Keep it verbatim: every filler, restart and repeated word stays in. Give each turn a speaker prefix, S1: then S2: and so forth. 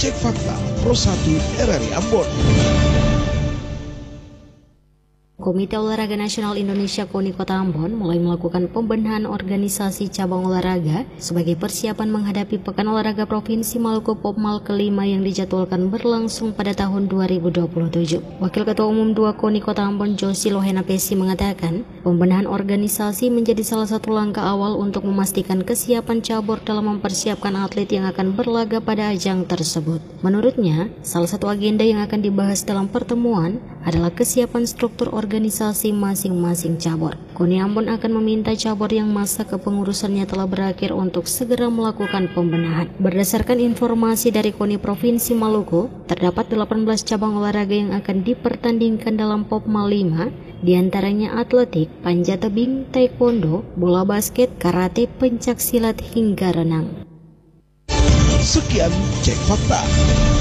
S1: Cek Fakta Pro satu R R I Ambon.
S2: Komite Olahraga Nasional Indonesia KONI Kota Ambon mulai melakukan pembenahan organisasi cabang olahraga sebagai persiapan menghadapi Pekan Olahraga Provinsi Maluku Popmal kelima yang dijadwalkan berlangsung pada tahun dua ribu dua puluh tujuh. Wakil Ketua Umum dua KONI Kota Ambon Josi Lohena Pesi mengatakan, pembenahan organisasi menjadi salah satu langkah awal untuk memastikan kesiapan cabur dalam mempersiapkan atlet yang akan berlaga pada ajang tersebut. Menurutnya, salah satu agenda yang akan dibahas dalam pertemuan adalah kesiapan struktur organisasi masing-masing cabur. KONI Ambon akan meminta cabur yang masa kepengurusannya telah berakhir untuk segera melakukan pembenahan. Berdasarkan informasi dari KONI Provinsi Maluku, terdapat delapan belas cabang olahraga yang akan dipertandingkan dalam Popmal lima, diantaranya atletik, panjat tebing, taekwondo, bola basket, karate, pencak silat hingga renang.
S1: Sekian Cek Fakta.